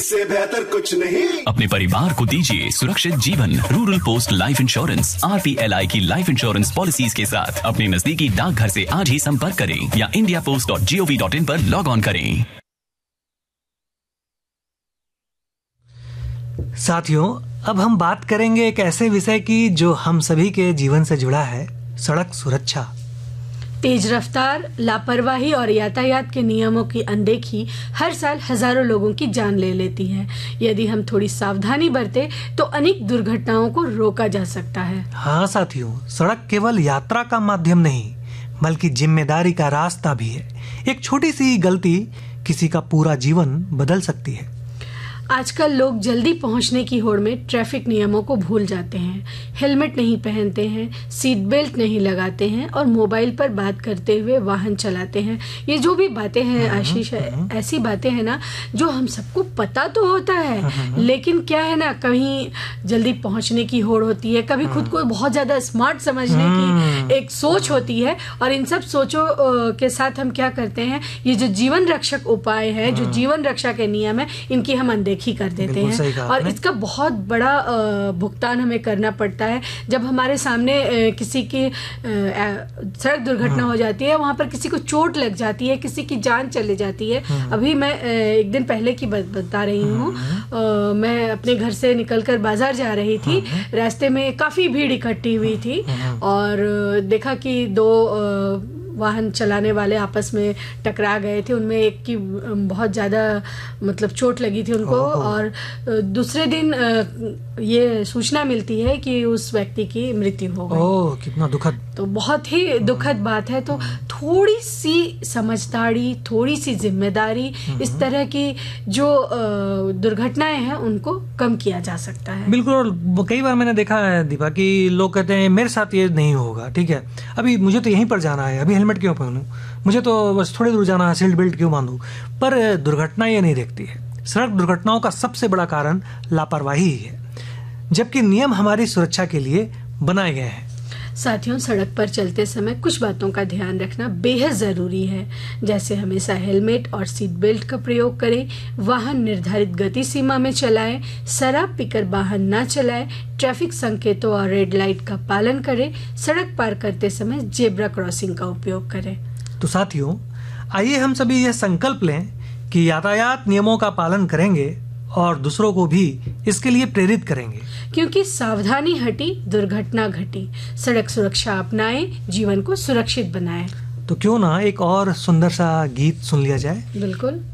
इससे बेहतर कुछ नहीं। अपने परिवार को दीजिए सुरक्षित जीवन। Rural post life insurance RPLI की लाइफ इंश्योरेंस पॉलिसीज के साथ अपने नजदीकी डाकघर से आज ही संपर्क करें या indiapost.gov.in पर लॉग ऑन करें। साथियों, अब हम बात करेंगे एक ऐसे विषय की जो हम सभी के जीवन से जुड़ा है, सड़क सुरक्षा। तेज रफ्तार, लापरवाही और यातायात के नियमों की अनदेखी हर साल हजारों लोगों की जान ले लेती है। यदि हम थोड़ी सावधानी बरते तो अनेक दुर्घटनाओं को रोका जा सकता है। हाँ साथियों, सड़क केवल यात्रा का माध्यम नहीं बल्कि जिम्मेदारी का रास्ता भी है। एक छोटी सी गलती किसी का पूरा जीवन बदल सकती है। आजकल लोग जल्दी पहुंचने की होड़ में ट्रैफिक नियमों को भूल जाते हैं, हेलमेट नहीं पहनते हैं, सीट बेल्ट नहीं लगाते हैं और मोबाइल पर बात करते हुए वाहन चलाते हैं। ये जो भी बातें हैं आशीष, ऐसी बातें हैं ना जो हम सबको पता तो होता है, लेकिन क्या है ना, कहीं जल्दी पहुंचने की होड़ होती है, कभी खुद को बहुत ज्यादा स्मार्ट समझने की एक सोच होती है, और इन सब सोचों के साथ हम क्या करते हैं, ये जो जीवन रक्षक उपाय है, जो जीवन रक्षा के नियम है, इनकी हम अनदेखी कर देते हैं। और इसका बहुत बड़ा भुगतान हमें करना पड़ता है जब हमारे सामने किसी की सड़क दुर्घटना हो जाती है, वहां पर किसी को चोट लग जाती है, किसी की जान चली जाती है। अभी मैं एक दिन पहले की बता रही हूँ, मैं अपने घर से निकलकर बाजार जा रही थी, रास्ते में काफी भीड़ इकट्ठी हुई थी और देखा कि दो वाहन चलाने वाले आपस में टकरा गए थे। उनमें एक की बहुत ज़्यादा मतलब चोट लगी थी उनको, और दूसरे दिन ये सूचना मिलती है कि उस व्यक्ति की मृत्यु हो गई। ओह, कितना दुखद। तो बहुत ही दुखद बात है। तो थोड़ी सी समझदारी, थोड़ी सी जिम्मेदारी, इस तरह की जो दुर्घटनाएं हैं उनको कम किया जा सकता है। बिल्कुल। और कई बार मैंने देखा है दीपा कि लोग कहते हैं मेरे साथ ये नहीं होगा, ठीक है, अभी मुझे तो यहीं पर जाना है, अभी हेलमेट क्यों पहनूं, मुझे तो बस थोड़ी दूर जाना है, सीट बेल्ट क्यों बांधूं। पर दुर्घटना ये नहीं देखती है। सड़क दुर्घटनाओं का सबसे बड़ा कारण लापरवाही ही है, जबकि नियम हमारी सुरक्षा के लिए बनाए गए हैं। साथियों, सड़क पर चलते समय कुछ बातों का ध्यान रखना बेहद जरूरी है, जैसे हमेशा हेलमेट और सीट बेल्ट का प्रयोग करें, वाहन निर्धारित गति सीमा में चलाएं, शराब पीकर वाहन न चलाएं, ट्रैफिक संकेतों और रेड लाइट का पालन करें, सड़क पार करते समय जेब्रा क्रॉसिंग का उपयोग करें। तो साथियों, आइए हम सभी यह संकल्प लें कि यातायात नियमों का पालन करेंगे और दूसरों को भी इसके लिए प्रेरित करेंगे, क्योंकि सावधानी हटी दुर्घटना घटी। सड़क सुरक्षा अपनाएं, जीवन को सुरक्षित बनाएं। तो क्यों ना एक और सुंदर सा गीत सुन लिया जाए। बिल्कुल।